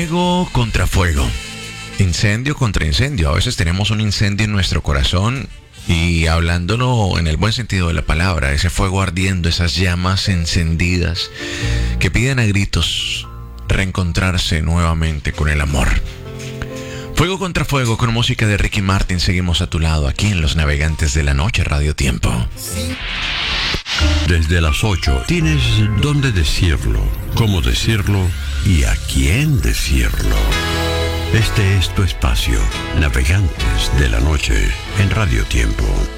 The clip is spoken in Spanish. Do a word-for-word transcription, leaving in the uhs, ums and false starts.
Fuego contra fuego. Incendio contra incendio. A veces tenemos un incendio en nuestro corazón y hablándolo en el buen sentido de la palabra, ese fuego ardiendo, esas llamas encendidas que piden a gritos reencontrarse nuevamente con el amor. Fuego contra fuego con música de Ricky Martin. Seguimos a tu lado aquí en Los Navegantes de la Noche, Radio Tiempo. Desde las ocho tienes dónde decirlo, cómo decirlo y a quién decirlo. Este es tu espacio, Navegantes de la Noche, en Radio Tiempo.